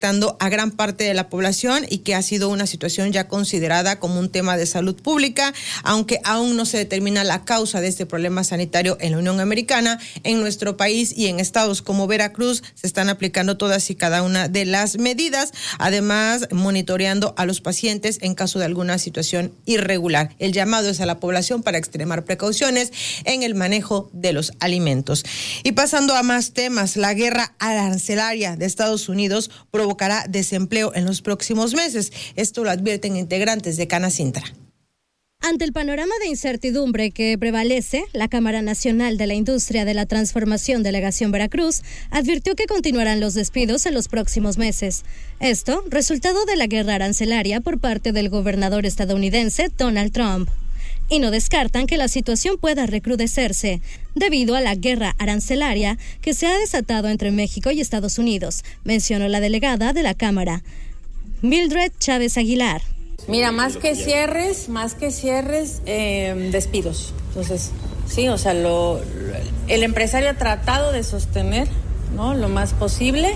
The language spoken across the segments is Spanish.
afectando a gran parte de la población y que ha sido una situación ya considerada como un tema de salud pública, aunque aún no se determina la causa de este problema sanitario en la Unión Americana. En nuestro país y en estados como Veracruz se están aplicando todas y cada una de las medidas, además monitoreando a los pacientes en caso de alguna situación irregular. El llamado es a la población para extremar precauciones en el manejo de los alimentos. Y pasando a más temas, la guerra arancelaria de Estados Unidos provocará desempleo en los próximos meses. Esto lo advierten integrantes de Canacintra. Ante el panorama de incertidumbre que prevalece, la Cámara Nacional de la Industria de la Transformación Delegación Veracruz advirtió que continuarán los despidos en los próximos meses. Esto, resultado de la guerra arancelaria por parte del gobernador estadounidense Donald Trump. Y no descartan que la situación pueda recrudecerse debido a la guerra arancelaria que se ha desatado entre México y Estados Unidos, mencionó la delegada de la Cámara, Mildred Chávez Aguilar. Mira, más que cierres, despidos. Entonces, sí, o sea, el empresario ha tratado de sostener, ¿no?, lo más posible,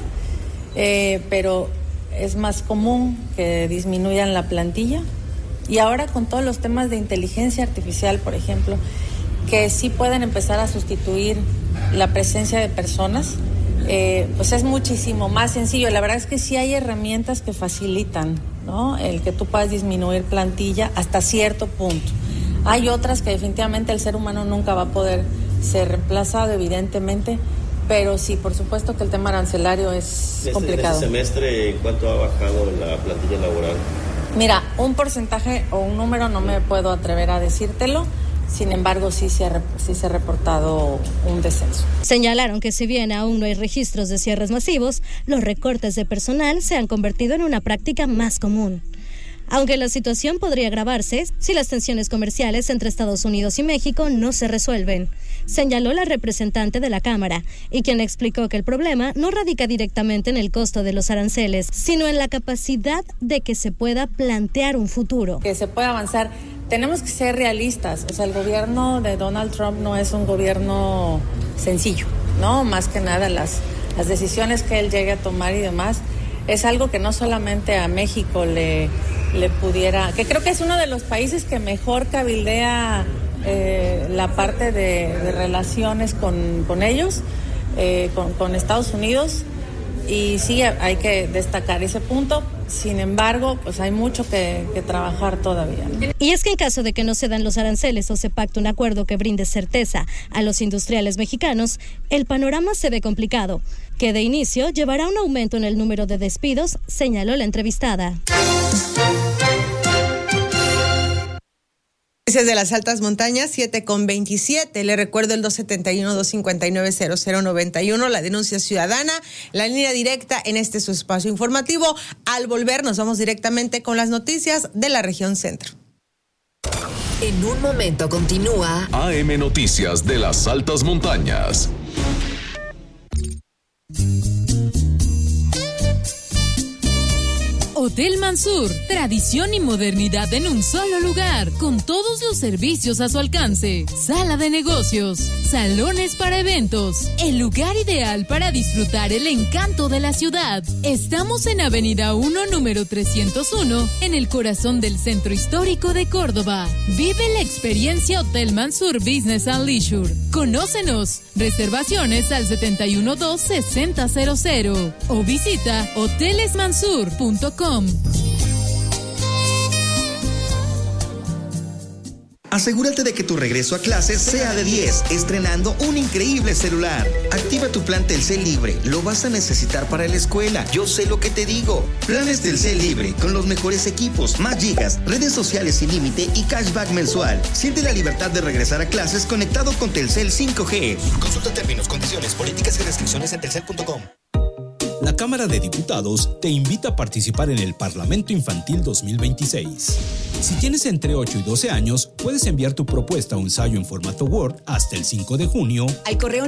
pero es más común que disminuyan la plantilla. Y ahora con todos los temas de inteligencia artificial, por ejemplo, que sí pueden empezar a sustituir la presencia de personas, pues es muchísimo más sencillo. La verdad es que sí hay herramientas que facilitan, ¿no?, el que tú puedas disminuir plantilla hasta cierto punto. Hay otras que definitivamente el ser humano nunca va a poder ser reemplazado, evidentemente, pero sí, por supuesto que el tema arancelario es complicado. ¿En este semestre cuánto ha bajado la plantilla laboral? Mira, un porcentaje o un número no me puedo atrever a decírtelo. Sin embargo, sí se ha reportado un descenso. Señalaron que si bien aún no hay registros de cierres masivos, los recortes de personal se han convertido en una práctica más común. Aunque la situación podría agravarse si las tensiones comerciales entre Estados Unidos y México no se resuelven, señaló la representante de la Cámara, y quien explicó que el problema no radica directamente en el costo de los aranceles, sino en la capacidad de que se pueda plantear un futuro. Que se pueda avanzar. Tenemos que ser realistas, o sea, el gobierno de Donald Trump no es un gobierno sencillo, ¿no? Más que nada las decisiones que él llegue a tomar y demás, es algo que no solamente a México le pudiera, que creo que es uno de los países que mejor cabildea la parte de relaciones con ellos, con Estados Unidos, y sí hay que destacar ese punto. Sin embargo, pues hay mucho que trabajar todavía, ¿no? Y es que en caso de que no se dan los aranceles o se pacte un acuerdo que brinde certeza a los industriales mexicanos, el panorama se ve complicado, que de inicio llevará a un aumento en el número de despidos, señaló la entrevistada. Noticias de las altas montañas, 7:27. Le recuerdo el 271-259-0091, la denuncia ciudadana, la línea directa en este su espacio informativo. Al volver nos vamos directamente con las noticias de la región centro. En un momento continúa AM Noticias de las altas montañas. Hotel Mansur, tradición y modernidad en un solo lugar, con todos los servicios a su alcance. Sala de negocios, salones para eventos, el lugar ideal para disfrutar el encanto de la ciudad. Estamos en Avenida 1, número 301, en el corazón del centro histórico de Córdoba. Vive la experiencia Hotel Mansur Business and Leisure. Conócenos. Reservaciones al 712-6000 o visita hotelesmansur.com. Asegúrate de que tu regreso a clases sea de 10, estrenando un increíble celular. Activa tu plan Telcel Libre, lo vas a necesitar para la escuela. Yo sé lo que te digo. Planes Telcel Libre, con los mejores equipos, más gigas, redes sociales sin límite y cashback mensual. Siente la libertad de regresar a clases conectado con Telcel 5G. Consulta términos, condiciones, políticas y restricciones en telcel.com. La Cámara de Diputados te invita a participar en el Parlamento Infantil 2026. Si tienes entre 8 y 12 años, puedes enviar tu propuesta o ensayo en formato Word hasta el 5 de junio al correo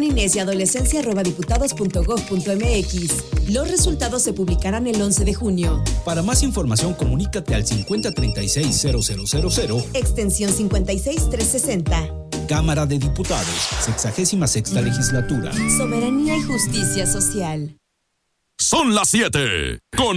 ninesia@diputados.gov.mx. Los resultados se publicarán el 11 de junio. Para más información, comunícate al 5036-0000, extensión 56360. Cámara de Diputados, 66ª legislatura. Soberanía y justicia social. Son las 7. Con